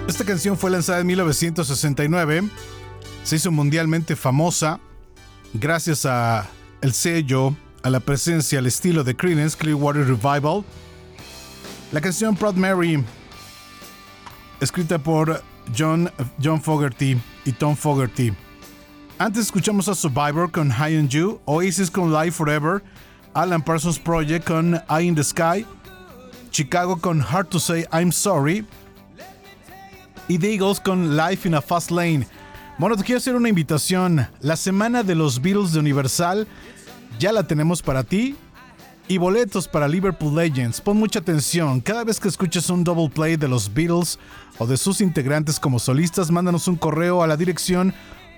Esta canción fue lanzada en 1969. Se hizo mundialmente famosa gracias a el sello, a la presencia, al estilo de Creedence Clearwater Revival. La canción Proud Mary, escrita por John Fogerty y Tom Fogerty. Antes escuchamos a Survivor con High on You, Oasis con Live Forever, Alan Parsons Project con Eye in the Sky, Chicago con Hard to Say I'm Sorry y The Eagles con Life in a Fast Lane. Bueno, te quiero hacer una invitación. La semana de los Beatles de Universal ya la tenemos para ti. Y boletos para Liverpool Legends. Pon mucha atención. Cada vez que escuches un double play de los Beatles o de sus integrantes como solistas, mándanos un correo a la dirección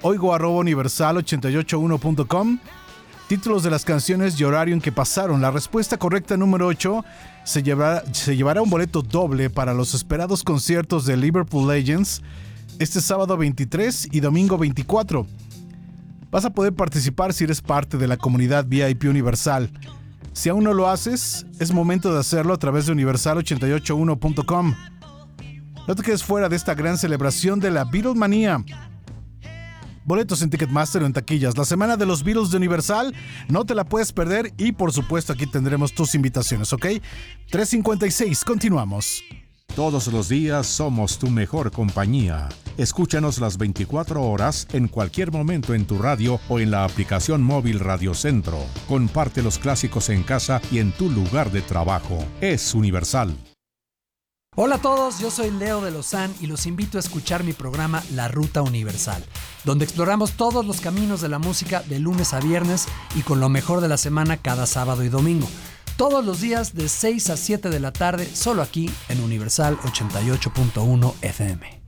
oigo@universal881.com. Títulos de las canciones y horario en que pasaron. La respuesta correcta número 8 se llevará un boleto doble para los esperados conciertos de Liverpool Legends este sábado 23 y domingo 24. Vas a poder participar si eres parte de la comunidad VIP Universal. Si aún no lo haces, es momento de hacerlo a través de universal881.com. No te quedes fuera de esta gran celebración de la Beatlemanía. Boletos en Ticketmaster o en taquillas. La semana de los Beatles de Universal no te la puedes perder y por supuesto aquí tendremos tus invitaciones, ¿ok? 3:56, continuamos. Todos los días somos tu mejor compañía. Escúchanos las 24 horas en cualquier momento en tu radio o en la aplicación móvil Radio Centro. Comparte los clásicos en casa y en tu lugar de trabajo. Es Universal. Hola a todos, yo soy Leo de Lozán y los invito a escuchar mi programa La Ruta Universal, donde exploramos todos los caminos de la música de lunes a viernes y con lo mejor de la semana cada sábado y domingo. Todos los días de 6 a 7 de la tarde, solo aquí en Universal 88.1 FM.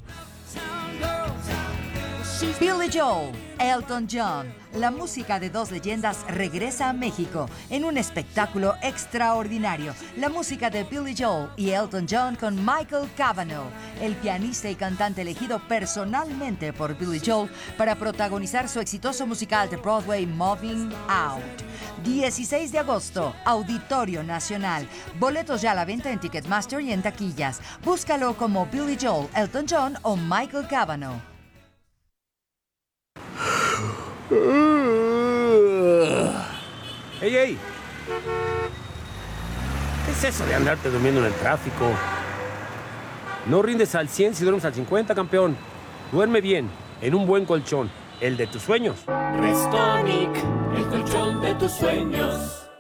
Billy Joel, Elton John, la música de dos leyendas regresa a México en un espectáculo extraordinario. La música de Billy Joel y Elton John con Michael Cavanaugh, el pianista y cantante elegido personalmente por Billy Joel para protagonizar su exitoso musical de Broadway Moving Out. 16 de agosto, Auditorio Nacional. Boletos ya a la venta en Ticketmaster y en taquillas. Búscalo como Billy Joel, Elton John o Michael Cavanaugh. ¡Ey, ey! ¿Qué es eso de andarte durmiendo en el tráfico? No rindes al 100 si duermes al 50, campeón. Duerme bien, en un buen colchón, el de tus sueños. Restonic, el colchón de tus sueños.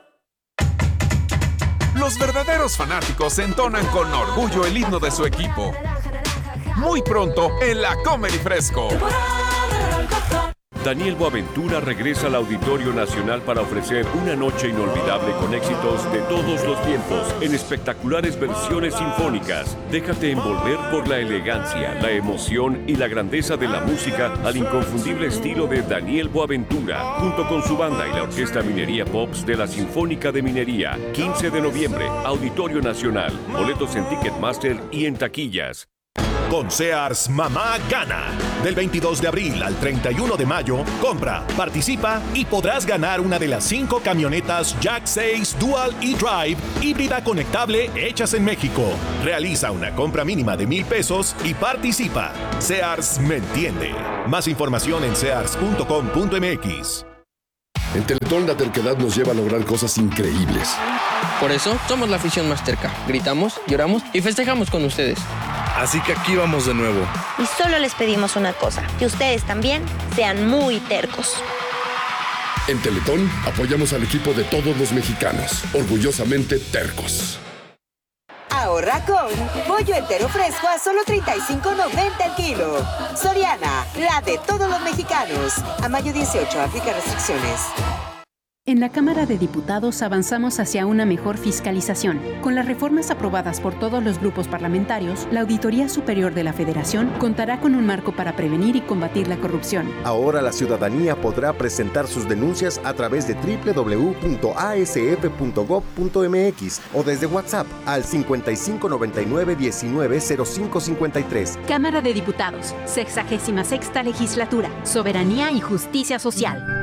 Los verdaderos fanáticos entonan con orgullo el himno de su equipo. Muy pronto en la Comedy Fresco. Daniel Boaventura regresa al Auditorio Nacional para ofrecer una noche inolvidable con éxitos de todos los tiempos en espectaculares versiones sinfónicas. Déjate envolver por la elegancia, la emoción y la grandeza de la música al inconfundible estilo de Daniel Boaventura, junto con su banda y la Orquesta Minería Pops de la Sinfónica de Minería. 15 de noviembre, Auditorio Nacional. Boletos en Ticketmaster y en taquillas. Con Sears, mamá gana. Del 22 de abril al 31 de mayo, compra, participa y podrás ganar una de las 5 camionetas Jack 6 Dual e-Drive híbrida conectable hechas en México. Realiza una compra mínima de $1,000 y participa. Sears me entiende. Más información en sears.com.mx. En Teletón la terquedad nos lleva a lograr cosas increíbles. Por eso somos la afición más terca. Gritamos, lloramos y festejamos con ustedes. Así que aquí vamos de nuevo. Y solo les pedimos una cosa, que ustedes también sean muy tercos. En Teletón apoyamos al equipo de todos los mexicanos, orgullosamente tercos. Ahorra con pollo entero fresco a solo $35.90 el kilo. Soriana, la de todos los mexicanos. A mayo 18, aplica restricciones. En la Cámara de Diputados avanzamos hacia una mejor fiscalización. Con las reformas aprobadas por todos los grupos parlamentarios, la Auditoría Superior de la Federación contará con un marco para prevenir y combatir la corrupción. Ahora la ciudadanía podrá presentar sus denuncias a través de www.asf.gov.mx o desde WhatsApp al 5599-190553. Cámara de Diputados, 66ª Legislatura, Soberanía y Justicia Social.